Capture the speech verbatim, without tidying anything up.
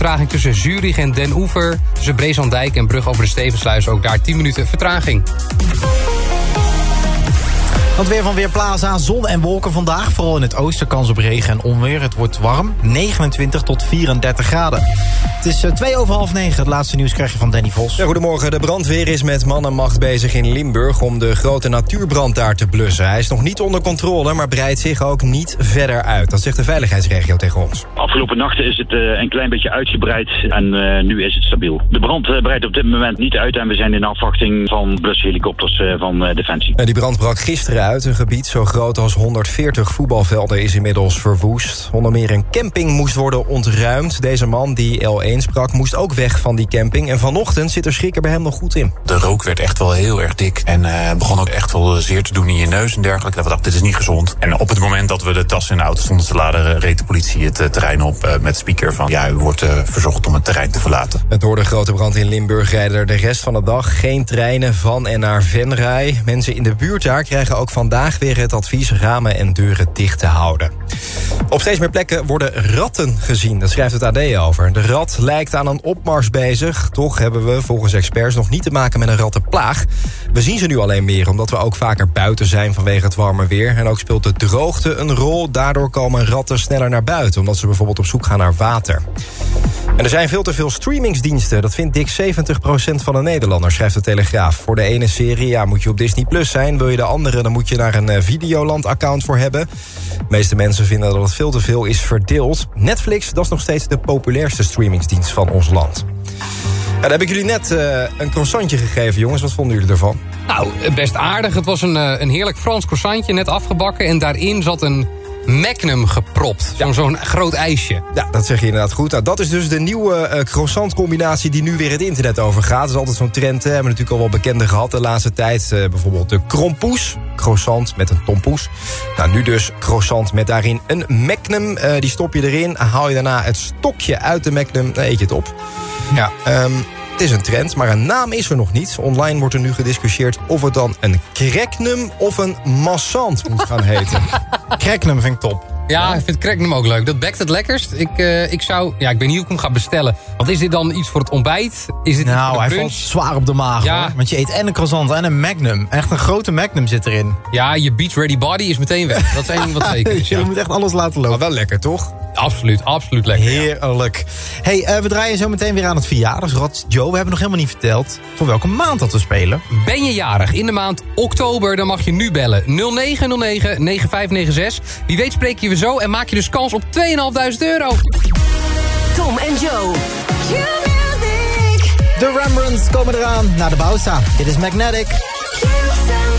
Vertraging tussen Zurich en Den Oever. Tussen Brezandijk en Brug over de Stevensluis ook daar tien minuten vertraging. Het weer van Weerplaza, zon en wolken vandaag. Vooral in het oosten kans op regen en onweer. Het wordt warm, negenentwintig tot vierendertig graden. Het is uh, twee over half negen. Het laatste nieuws krijg je van Danny Vos. Ja, goedemorgen. De brandweer is met man en macht bezig in Limburg om de grote natuurbrand daar te blussen. Hij is nog niet onder controle, maar breidt zich ook niet verder uit. Dat zegt de veiligheidsregio tegen ons. Afgelopen nachten is het uh, een klein beetje uitgebreid en uh, nu is het stabiel. De brand uh, breidt op dit moment niet uit en we zijn in afwachting van blushelikopters uh, van uh, Defensie. En die brand brak gisteren uit. Een gebied zo groot als honderdveertig voetbalvelden is inmiddels verwoest. Onder meer een camping moest worden ontruimd. Deze man die L één sprak moest ook weg van die camping. En vanochtend zit er schrik bij hem nog goed in. De rook werd echt wel heel erg dik. En uh, begon ook echt wel zeer te doen in je neus en dergelijke. Dat we dachten, dit is niet gezond. En op het moment dat we de tas in de auto stonden te laden, reed de politie het uh, terrein op uh, met speaker van, ja, u wordt uh, verzocht om het terrein te verlaten. En door de grote brand in Limburg rijden er de rest van de dag geen treinen van en naar Venray. Mensen in de buurt daar krijgen ook vandaag weer het advies ramen en deuren dicht te houden. Op steeds meer plekken worden ratten gezien. Dat schrijft het A D over. De rat lijkt aan een opmars bezig. Toch hebben we volgens experts nog niet te maken met een rattenplaag. We zien ze nu alleen meer omdat we ook vaker buiten zijn vanwege het warme weer. En ook speelt de droogte een rol. Daardoor komen ratten sneller naar buiten, omdat ze bijvoorbeeld op zoek gaan naar water. En er zijn veel te veel streamingsdiensten. Dat vindt dik zeventig procent van de Nederlanders, schrijft de Telegraaf. Voor de ene serie ja, moet je op Disney Plus zijn. Wil je de andere, dan moet je naar een Videoland-account voor hebben. De meeste mensen vinden dat het veel te veel is verdeeld. Netflix, dat is nog steeds de populairste streamingsdienst van ons land. Ja, dan heb ik jullie net uh, een croissantje gegeven, jongens. Wat vonden jullie ervan? Nou, best aardig. Het was een, een heerlijk Frans croissantje, net afgebakken. En daarin zat een Magnum gepropt. Ja. Zo'n groot ijsje. Ja, dat zeg je inderdaad goed. Nou, dat is dus de nieuwe uh, croissant-combinatie die nu weer het internet over gaat. Dat is altijd zo'n trend. Hè. We hebben natuurlijk al wel bekende gehad de laatste tijd. Uh, bijvoorbeeld de krompoes. Croissant met een tompoes. Nou, nu dus croissant met daarin een Magnum. Uh, die stop je erin. Haal je daarna het stokje uit de Magnum. Dan eet je het op. Ja, um, het is een trend, maar een naam is er nog niet. Online wordt er nu gediscussieerd of het dan een Cracknum of een Massant moet gaan heten. Cracknum vind ik top. Ja, ik vind Cracknum ook leuk. Dat bekt het lekkerst. Ik, uh, ik zou... Ja, ik weet niet hoe ik hem ga bestellen. Want is dit dan iets voor het ontbijt? Is dit nou, iets voor de hij valt zwaar op de maag, ja. hoor. Want je eet en een croissant en een Magnum. Echt een grote Magnum zit erin. Ja, je beach ready body is meteen weg. Dat is één ding wat zeker is. Je Ja. moet echt alles laten lopen. Maar wel lekker, toch? Absoluut, absoluut lekker. Heerlijk. Hey, uh, we draaien zo meteen weer aan het verjaardagsrad. Joe, we hebben nog helemaal niet verteld voor welke maand dat we spelen. Ben je jarig in de maand oktober, dan mag je nu bellen. nul negen nul negen negen vijf negen zes. Wie weet spreek je we zo en maak je dus kans op tweeduizend vijfhonderd euro. Tom en Joe. De Rembrandts komen eraan naar de Bouwsta. Dit is Magnetic. Q